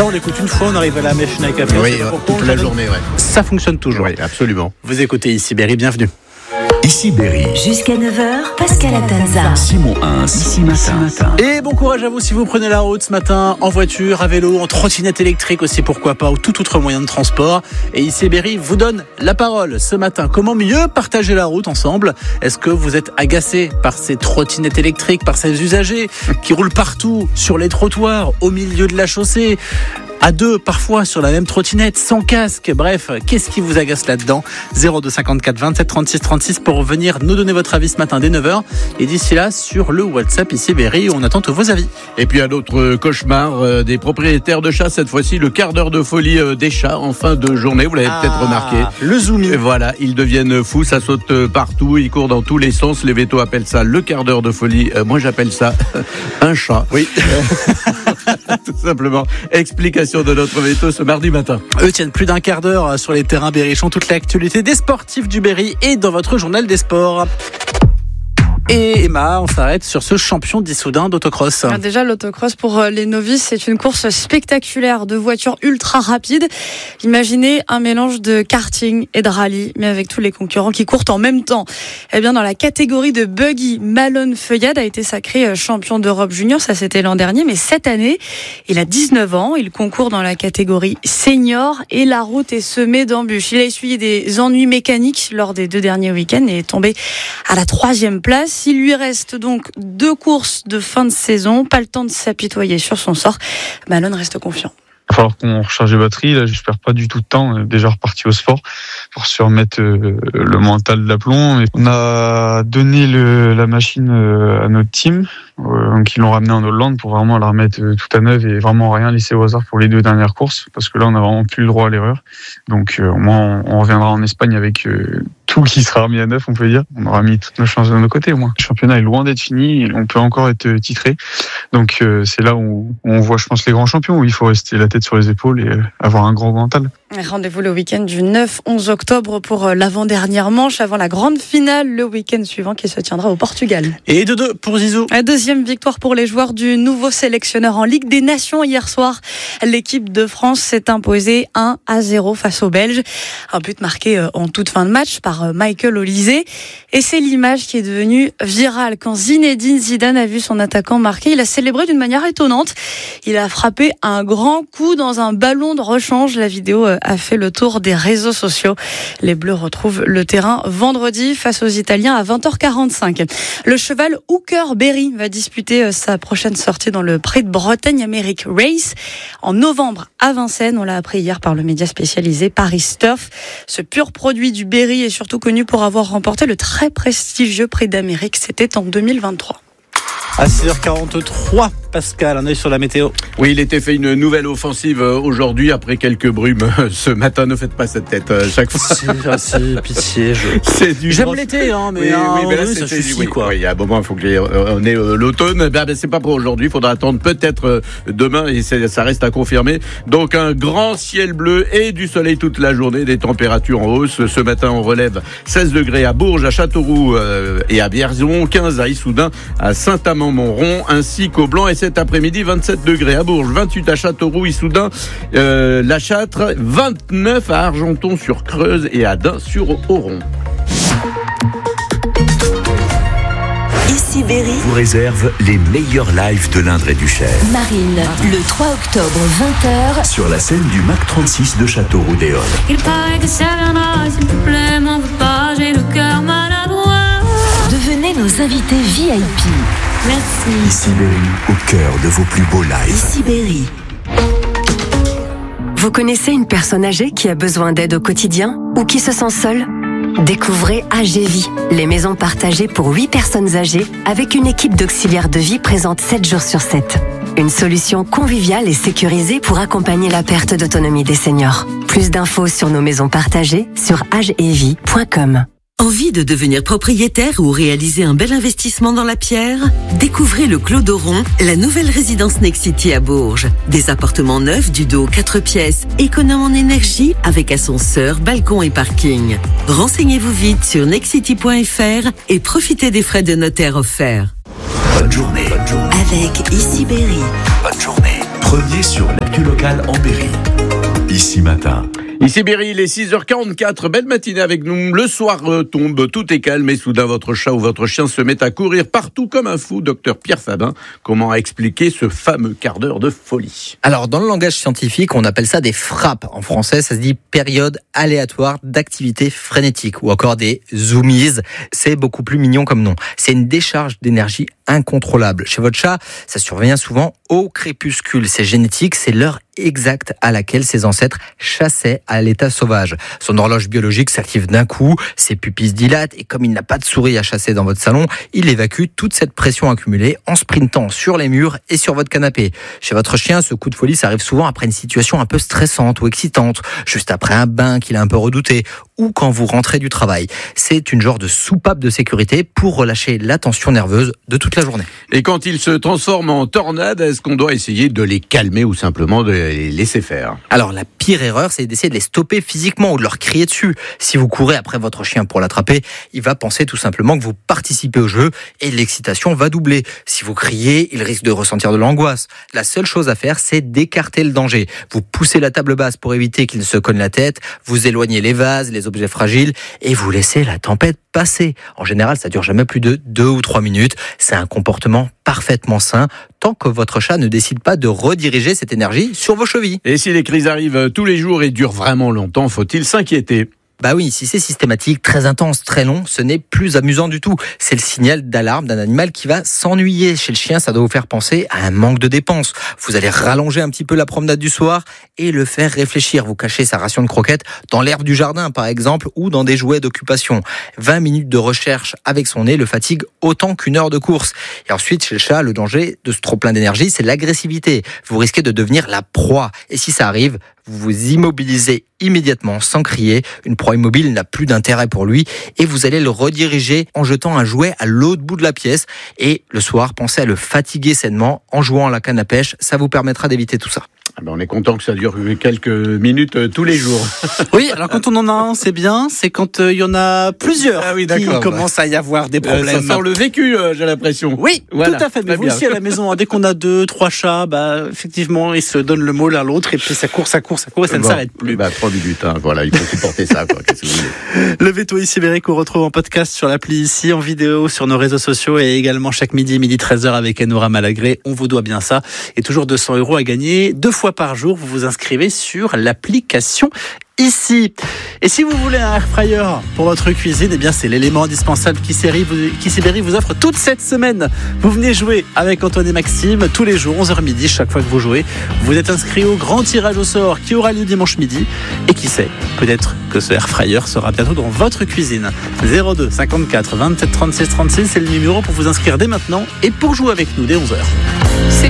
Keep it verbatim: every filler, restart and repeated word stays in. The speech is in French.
Ça, on l'écoute une fois, on arrive à la machine à café. Oui, toute la journée, ouais. Ça fonctionne toujours. Oui, absolument. Vous écoutez ici Berry, bienvenue. Ici Berry. Jusqu'à neuf heures, Pascal Atenza. Simon Hins, ici matin. Et bon courage à vous si vous prenez la route ce matin, en voiture, à vélo, en trottinette électrique aussi, pourquoi pas, ou tout autre moyen de transport. Et ici Berry vous donne la parole ce matin. Comment mieux partager la route ensemble ? Est-ce que vous êtes agacé par ces trottinettes électriques, par ces usagers qui roulent partout, sur les trottoirs, au milieu de la chaussée ? À deux, parfois, sur la même trottinette, sans casque. Bref, qu'est-ce qui vous agace là-dedans ? zéro deux cinquante-quatre vingt-sept trente-six trente-six pour venir nous donner votre avis ce matin dès neuf heures. Et d'ici là, sur le WhatsApp ici Berry, on attend tous vos avis. Et puis un autre cauchemar euh, des propriétaires de chats, cette fois-ci le quart d'heure de folie euh, des chats en fin de journée, vous l'avez ah, peut-être remarqué. Le zooming. Et voilà, ils deviennent fous, ça saute partout, ils courent dans tous les sens. Les vétos appellent ça le quart d'heure de folie. Euh, moi j'appelle ça un chat. Oui. Tout simplement. Explication de notre véto ce mardi matin. Eux tiennent plus d'un quart d'heure sur les terrains berrichons. Toute l'actualité des sportifs du Berry et dans votre journal des sports. Et Emma, on s'arrête sur ce champion d'Issoudun d'autocross. Alors déjà, l'autocross pour les novices, c'est une course spectaculaire de voitures ultra rapides. Imaginez un mélange de karting et de rallye, mais avec tous les concurrents qui courent en même temps. Eh bien, dans la catégorie de buggy, Malone Feuillade a été sacré champion d'Europe junior. Ça, c'était l'an dernier, mais cette année, il a dix-neuf ans. Il concourt dans la catégorie senior et la route est semée d'embûches. Il a essuyé des ennuis mécaniques lors des deux derniers week-ends et est tombé à la troisième place. Il lui reste donc deux courses de fin de saison, pas le temps de s'apitoyer sur son sort. Malone reste confiant. Il va falloir qu'on recharge les batteries. Là, j'espère pas du tout de temps. Déjà reparti au sport pour se remettre euh, le mental d'aplomb. On a donné le, la machine euh, à notre team, euh, donc ils l'ont ramené en Hollande pour vraiment la remettre euh, tout à neuf et vraiment rien laisser au hasard pour les deux dernières courses, parce que là, on a vraiment plus le droit à l'erreur. Donc, euh, au moins, on, on reviendra en Espagne avec euh, tout qui sera remis à neuf, on peut dire. On aura mis toutes nos chances de nos côtés, au moins. Le championnat est loin d'être fini. On peut encore être titré. Donc, euh, c'est là où, où on voit, je pense, les grands champions, où il faut rester la tête sur les épaules et euh, avoir un grand mental. Rendez-vous le week-end du neuf onze octobre pour l'avant-dernière manche avant la grande finale le week-end suivant qui se tiendra au Portugal. Et deux deux pour Zizou. La deuxième victoire pour les joueurs du nouveau sélectionneur en Ligue des Nations hier soir. L'équipe de France s'est imposée un à zéro face aux Belges. Un but marqué en toute fin de match par Michael Olise. Et c'est l'image qui est devenue virale. Quand Zinedine Zidane a vu son attaquant marquer, il a célébré d'une manière étonnante. Il a frappé un grand coup dans un ballon de rechange. La vidéo a fait le tour des réseaux sociaux. Les Bleus retrouvent le terrain vendredi face aux Italiens à vingt heures quarante-cinq. Le cheval Hooker Berry va disputer sa prochaine sortie dans le Prix de Bretagne America Race en novembre à Vincennes. On l'a appris hier par le média spécialisé Paris Turf. Ce pur produit du Berry est surtout connu pour avoir remporté le très prestigieux Prix d'Amérique. C'était en deux mille vingt-trois. À six heures quarante-trois, Pascal, un œil sur la météo. Oui, il était fait une nouvelle offensive aujourd'hui après quelques brumes ce matin. Ne faites pas cette tête chaque fois. Si, ah, si, pitié. Je... C'est du J'aime grand... l'été, hein, mais, oui, hein, oui, mais là, oui, ça suffit, oui, quoi. Oui, il y a un moment, il faut qu'on ait euh, l'automne. Ben, ben, c'est pas pour aujourd'hui. Il faudra attendre peut-être euh, demain et ça reste à confirmer. Donc, un grand ciel bleu et du soleil toute la journée. Des températures en hausse. Ce matin, on relève seize degrés à Bourges, à Châteauroux euh, et à Vierzon, quinze à Issoudun, à Saint-Amand-Montrond, ainsi qu'au Blanc. Et cet après-midi, vingt-sept degrés à Bourges, vingt-huit à Châteauroux, Issoudun, euh, La Châtre, vingt-neuf à Argenton-sur-Creuse et à Dain-sur-Oron. Ici Berry vous réserve les meilleurs lives de l'Indre-et-du-Cher. Marine, le trois octobre, vingt heures. Sur la scène du Mac trente-six de Châteauroux-des-Halles. Il paraît que ça viendra, s'il te plaît, m'en veux pas, j'ai le cœur maladroit. Devenez nos invités V I P. Merci. Ici Berry, au cœur de vos plus beaux lives. Ici Berry. Vous connaissez une personne âgée qui a besoin d'aide au quotidien ou qui se sent seule ? Découvrez A G Vie, les maisons partagées pour huit personnes âgées avec une équipe d'auxiliaires de vie présente sept jours sur sept. Une solution conviviale et sécurisée pour accompagner la perte d'autonomie des seniors. Plus d'infos sur nos maisons partagées sur age et vie point com. Envie de devenir propriétaire ou réaliser un bel investissement dans la pierre ? Découvrez le Clos d'Oron, la nouvelle résidence Nexity à Bourges. Des appartements neufs du dos quatre pièces, économes en énergie, avec ascenseur, balcon et parking. Renseignez-vous vite sur nexity point f r et profitez des frais de notaire offerts. Bonne journée. Bonne journée. Avec Ici Berry. Bonne journée. premier sur l'actu locale en Berry. Ici Matin. Ici Berry, il est six heures quarante-quatre, belle matinée avec nous. Le soir tombe, tout est calme et soudain votre chat ou votre chien se met à courir partout comme un fou. Docteur Pierre Fabin, comment expliquer ce fameux quart d'heure de folie? Alors, dans le langage scientifique, on appelle ça des frappes. En français, ça se dit période aléatoire d'activité frénétique ou encore des zoomies. C'est beaucoup plus mignon comme nom. C'est une décharge d'énergie incontrôlable. Chez votre chat, ça survient souvent au crépuscule. C'est génétique, c'est l'heure exacte à laquelle ses ancêtres chassaient à l'état sauvage. Son horloge biologique s'active d'un coup, ses pupilles se dilatent et comme il n'a pas de souris à chasser dans votre salon, il évacue toute cette pression accumulée en sprintant sur les murs et sur votre canapé. Chez votre chien, ce coup de folie, ça arrive souvent après une situation un peu stressante ou excitante, juste après un bain qu'il a un peu redouté ou quand vous rentrez du travail. C'est une genre de soupape de sécurité pour relâcher la tension nerveuse de toute la journée. Et quand ils se transforment en tornades, est-ce qu'on doit essayer de les calmer ou simplement de les laisser faire? Alors la pire erreur, c'est d'essayer de les stopper physiquement ou de leur crier dessus. Si vous courez après votre chien pour l'attraper, il va penser tout simplement que vous participez au jeu et l'excitation va doubler. Si vous criez, il risque de ressentir de l'angoisse. La seule chose à faire, c'est d'écarter le danger. Vous poussez la table basse pour éviter qu'il ne se cogne la tête, vous éloignez les vases, les objets fragiles et vous laissez la tempête passer. En général, ça dure jamais plus de deux ou trois minutes. C'est un comportement parfaitement sain tant que votre chat ne décide pas de rediriger cette énergie sur vos chevilles. Et si les crises arrivent tous les jours et durent vraiment longtemps, faut-il s'inquiéter? Bah oui, si c'est systématique, très intense, très long, ce n'est plus amusant du tout. C'est le signal d'alarme d'un animal qui va s'ennuyer. Chez le chien, ça doit vous faire penser à un manque de dépenses. Vous allez rallonger un petit peu la promenade du soir et le faire réfléchir. Vous cachez sa ration de croquettes dans l'herbe du jardin, par exemple, ou dans des jouets d'occupation. vingt minutes de recherche avec son nez le fatigue autant qu'une heure de course. Et ensuite, chez le chat, le danger de ce trop-plein d'énergie, c'est l'agressivité. Vous risquez de devenir la proie. Et si ça arrive, vous vous immobilisez immédiatement sans crier. Une proie immobile n'a plus d'intérêt pour lui et vous allez le rediriger en jetant un jouet à l'autre bout de la pièce. Et le soir, pensez à le fatiguer sainement en jouant à la canne à pêche. Ça vous permettra d'éviter tout ça. Ah ben on est content que ça dure quelques minutes euh, tous les jours. Oui, alors quand on en a un, c'est bien. C'est quand il euh, y en a plusieurs ah oui, qui commence à y avoir des problèmes. Euh, ça sent le vécu, euh, j'ai l'impression. Oui, voilà, tout à fait. Mais vous bien. Aussi à la maison, hein, dès qu'on a deux, trois chats, bah effectivement, ils se donnent le mot l'un l'autre et puis ça court, ça court, ça court et ça bon, ne s'arrête plus. Bah trois minutes, hein, voilà, il faut supporter ça. Quoi. Qu'est-ce que vous voulez? Le Veto ici Berry qu'on retrouve en podcast sur l'appli ici, en vidéo sur nos réseaux sociaux et également chaque midi, midi treize heures avec Enora Malagré. On vous doit bien ça. Et toujours deux cents euros à gagner deux fois par jour. Vous vous inscrivez sur l'application ici. Et si vous voulez un air fryer pour votre cuisine, eh bien c'est l'élément indispensable qu'Ici Berry vous offre toute cette semaine. Vous venez jouer avec Antoine et Maxime tous les jours, onze heures midi, chaque fois que vous jouez. Vous êtes inscrit au grand tirage au sort qui aura lieu dimanche midi. Et qui sait, peut-être que ce air fryer sera bientôt dans votre cuisine. zéro deux cinquante-quatre vingt-sept trente-six trente-six, c'est le numéro pour vous inscrire dès maintenant et pour jouer avec nous dès onze heures. C'est